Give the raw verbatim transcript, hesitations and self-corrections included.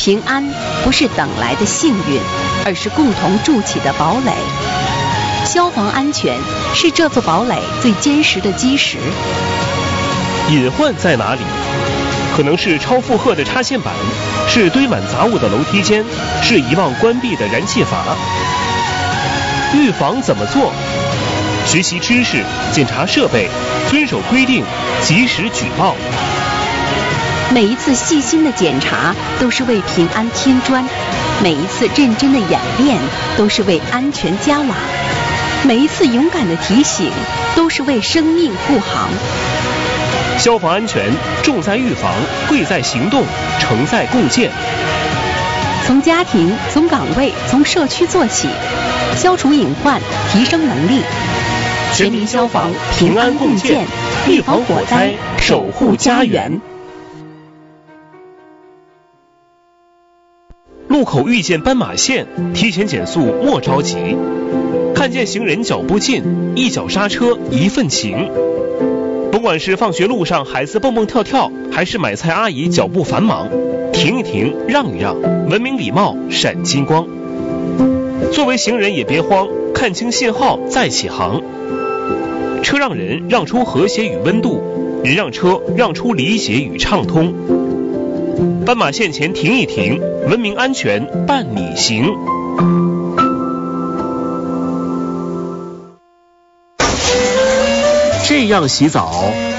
平安不是等来的幸运，而是共同筑起的堡垒。消防安全是这座堡垒最坚实的基石。 隐患在哪里？可能是超负荷的插线板，是堆满杂物的楼梯间，是遗忘关闭的燃气阀。预防怎么做？学习知识，检查设备，遵守规定，及时举报。 每一次细心的检查都是为平安添砖，每一次认真的演练都是为安全加瓦，每一次勇敢的提醒都是为生命护航。 消防安全重在预防，贵在行动，成在共建。 从家庭、从岗位、从社区做起，消除隐患，提升能力。全民消防，平安共建，预防火灾，守护家园。 路口遇见斑马线，提前减速莫着急。看见行人脚步近，一脚刹车一份情。不管是放学路上孩子蹦蹦跳跳，还是买菜阿姨脚步繁忙，停一停，让一让，文明礼貌闪金光。作为行人也别慌，看清信号再起航。车让人让出和谐与温度，人让车让出理解与畅通。斑马线前停一停，文明安全伴你行。这样洗澡